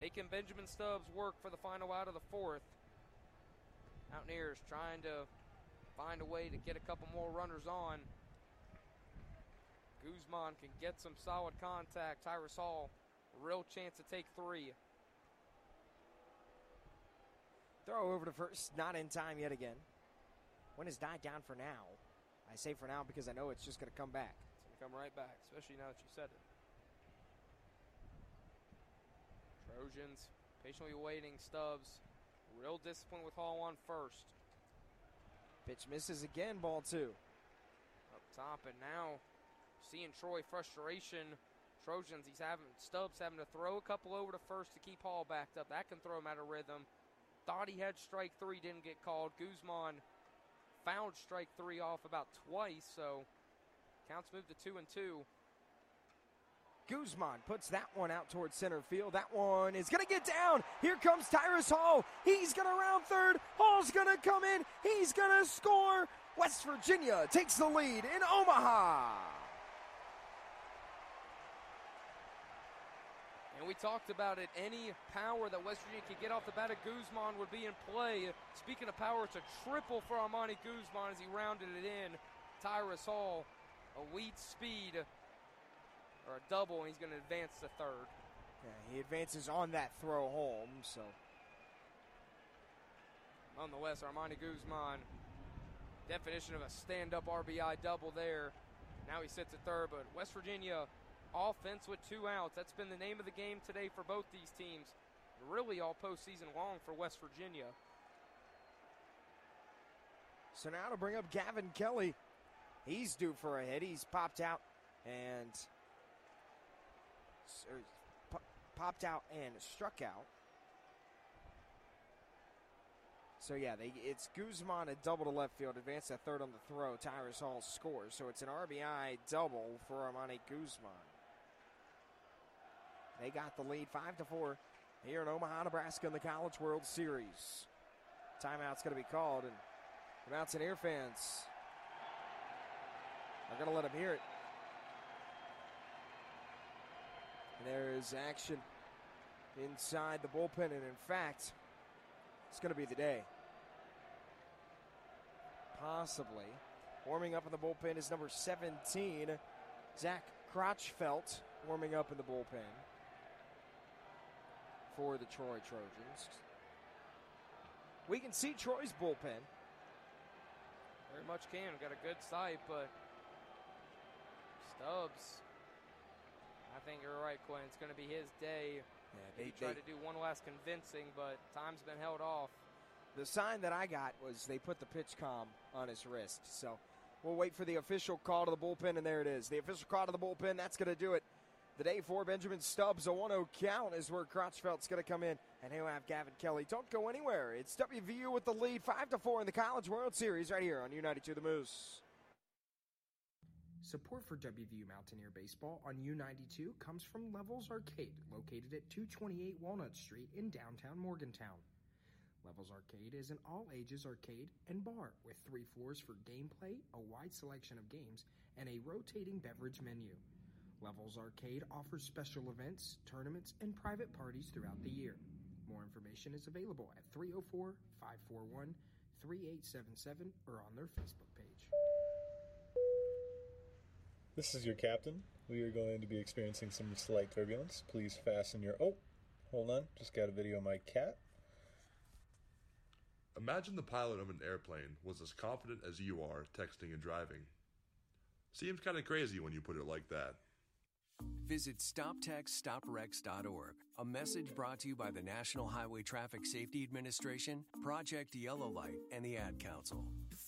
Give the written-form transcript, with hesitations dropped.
making Benjamin Stubbs work for the final out of the fourth. Mountaineers trying to find a way to get a couple more runners on. Guzman can get some solid contact. Tyrus Hall, a real chance to take three. Throw over to first, not in time yet again. Wind has died down for now. I say for now because I know it's just going to come back. It's going to come right back, especially now that you said it. Trojans patiently waiting. Stubbs, real discipline with Hall on first. Pitch misses again, ball two. Up top, and now seeing Troy frustration. Trojans, Stubbs having to throw a couple over to first to keep Hall backed up. That can throw him out of rhythm. Thought he had strike three, didn't get called. Guzman fouled strike three off about twice, so counts moved to 2-2. Guzman puts that one out towards center field. That one is going to get down. Here comes Tyrus Hall. He's going to round third. Hall's going to come in. He's going to score. West Virginia takes the lead in Omaha. And we talked about it. Any power that West Virginia could get off the bat of Guzman would be in play. Speaking of power, it's a triple for Armani Guzman as he rounded it in. Tyrus Hall, elite speed, or a double, and he's going to advance to third. Yeah, he advances on that throw home, so. Nonetheless, Armani Guzman, definition of a stand-up RBI double there. Now he sits at third, but West Virginia offense with 2 outs. That's been the name of the game today for both these teams. Really all postseason long for West Virginia. So now to bring up Gavin Kelly. He's due for a hit. He's popped out and struck out. So yeah, it's Guzman a double to left field, advance to third on the throw. Tyrus Hall scores. So it's an RBI double for Armani Guzman. They got the lead 5-4 here in Omaha, Nebraska in the College World Series. Timeout's going to be called, and the Mountaineer fans are going to let him hear it. And there is action inside the bullpen, and in fact, it's going to be the day. Possibly. Warming up in the bullpen is number 17, Zach Crotchfelt, warming up in the bullpen for the Troy Trojans. We can see Troy's bullpen. Very much can. Got a good sight, but Stubbs, I think you're right, Quinn. It's going to be his day. Yeah, they tried to do one last convincing, but time's been held off. The sign that I got was they put the pitch comm on his wrist. So we'll wait for the official call to the bullpen, and there it is. The official call to the bullpen, that's going to do it. The day for Benjamin Stubbs, a 1-0 count is where Crotchfeld's going to come in, and he'll have Gavin Kelly. Don't go anywhere. It's WVU with the lead, 5-4 in the College World Series right here on U92 The Moose. Support for WVU Mountaineer Baseball on U92 comes from Levels Arcade, located at 228 Walnut Street in downtown Morgantown. Levels Arcade is an all-ages arcade and bar with 3 floors for gameplay, a wide selection of games, and a rotating beverage menu. Levels Arcade offers special events, tournaments, and private parties throughout the year. More information is available at 304-541-3877 or on their Facebook page. This is your captain. We are going to be experiencing some slight turbulence. Please fasten your... Oh, hold on. Just got a video of my cat. Imagine the pilot of an airplane was as confident as you are texting and driving. Seems kind of crazy when you put it like that. Visit StopTextStopWrecks.org. A message brought to you by the National Highway Traffic Safety Administration, Project Yellow Light, and the Ad Council.